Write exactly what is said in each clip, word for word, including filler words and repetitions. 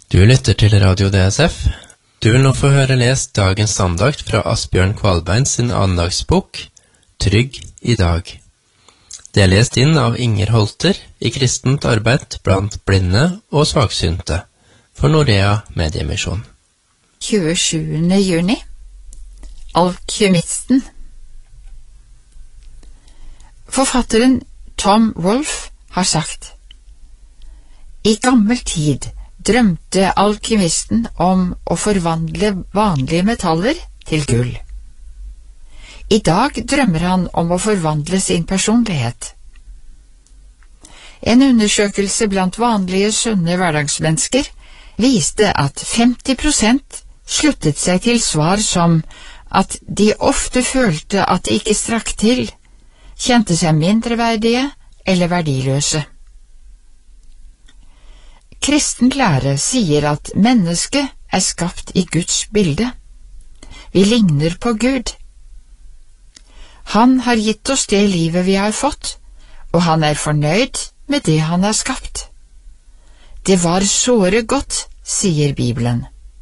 Du lytter til Radio D S F. Du vil nå få høre lest dagens andakt fra Asbjørn Kvalbein sin andagsbok, Trygg i dag. Det er lest inn av Inger Holter i kristent arbeid blant blinde og svaksynte for Norea Mediemisjon. tjuesjuende juni. Alkymisten. Forfatteren Tom Wolfe har sagt: I gammel tid drømte alkymisten om å forvandle vanlige metaller til gull. I dag drømmer han om å forvandle sin personlighet. En undersøkelse blant vanlige, sunne hverdagsmennesker viste at femti prosent sluttet seg til svar som at de ofte følte at de ikke strakk til, kjente seg mindreverdige eller verdiløse. Kristen lære sier at mennesket er skapt i Guds bilde. Vi ligner på Gud. Han har gitt oss det livet vi har fått, og han er fornøyd med det han har skapt. Det var såre godt, sier Bibelen.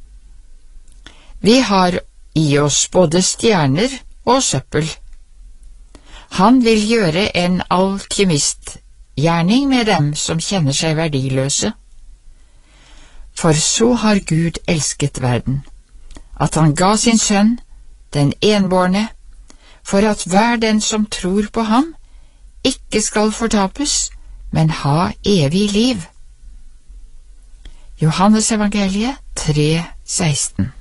Vi har i oss både stjerner og søppel. Han vil gjøre en alkymistgjerning med dem som kjenner seg verdiløse. For så har Gud elsket verden, at han ga sin sønn, den enbårne, for at hver den som tror på ham, ikke skal fortapes, men ha evig liv. Johannes evangeliet tre seksten.